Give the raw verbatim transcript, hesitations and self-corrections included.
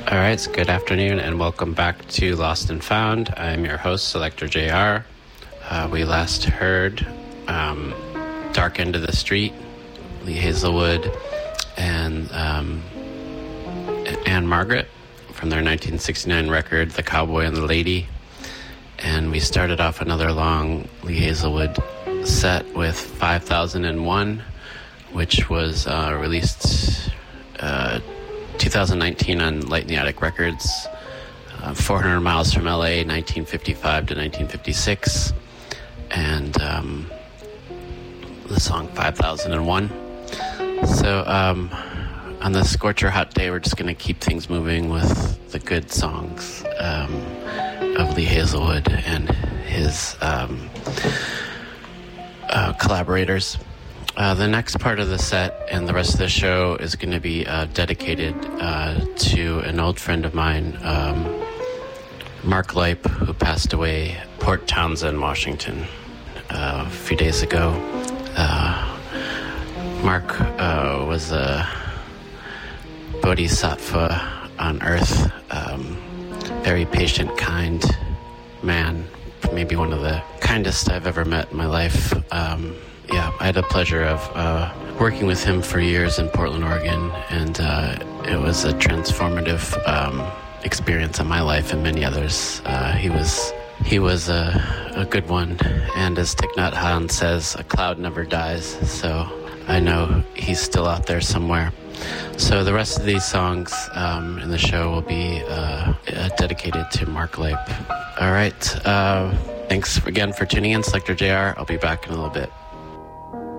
All right, so good afternoon and welcome back to Lost and Found. I'm your host, Selector J R. Uh, we last heard um, Dark End of the Street, Lee Hazelwood, and um, Ann-Margret from their nineteen sixty-nine record, The Cowboy and the Lady. And we started off another long Lee Hazelwood set with five thousand one, which was uh, released uh, two thousand nineteen on Light in the Attic Records, uh, four hundred miles from L A, nineteen fifty-five to nineteen fifty-six, and um, the song five thousand one. So um, on this scorcher hot day, we're just going to keep things moving with the good songs um, of Lee Hazelwood and his um, uh, collaborators. Uh, the next part of the set and the rest of the show is going to be uh, dedicated uh, to an old friend of mine, um, Mark Leip, who passed away at Port Townsend, Washington, uh, a few days ago. Uh, Mark uh, was a bodhisattva on Earth, um, very patient, kind man, maybe one of the kindest I've ever met in my life. Um, Yeah, I had the pleasure of uh, working with him for years in Portland, Oregon, and uh, it was a transformative um, experience in my life and many others. Uh, he was he was a, a good one, and as Thich Nhat Hanh says, a cloud never dies, so I know he's still out there somewhere. So the rest of these songs um, in the show will be uh, dedicated to Mark Leip. All right, uh, thanks again for tuning in, Selector J R. I'll be back in a little bit.